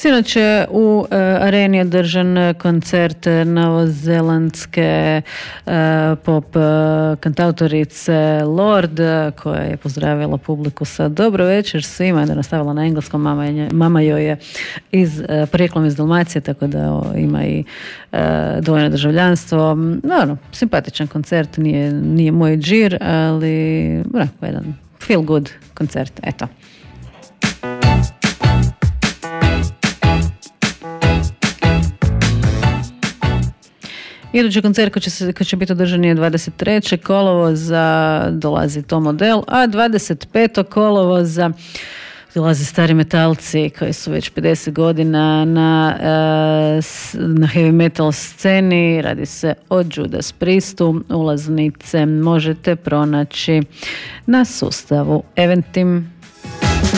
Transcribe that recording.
Sinoć je u areni održan koncert novozelandske pop kantautorice Lorde, koja je pozdravila publiku sa dobro večer svima, da nastavila na engleskom. Mama joj je porijeklom iz Dalmacije, tako da ima i dvojno državljanstvo. Naravno, simpatičan koncert, nije moj džir, ali jedan feel good koncert, eto. Idući koncert koji će biti održan je 23. kolovoza, dolazi to model, a 25. kolovoza dolaze stari metalci koji su već 50 godina na heavy metal sceni. Radi se o Judas Priestu. Ulaznice možete pronaći na sustavu Eventim.